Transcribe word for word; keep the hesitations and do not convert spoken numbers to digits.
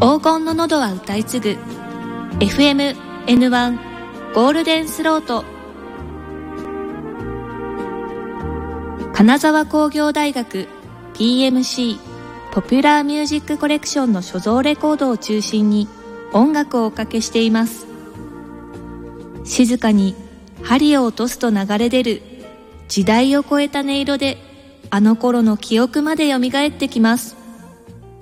黄金の喉は歌い継ぐ エフエムエヌワン ゴールデンスロート。金沢工業大学 ピーエムシー ポピュラーミュージックコレクションの所蔵レコードを中心に音楽をおかけしています。静かに針を落とすと流れ出る時代を超えた音色で、あの頃の記憶まで蘇ってきます。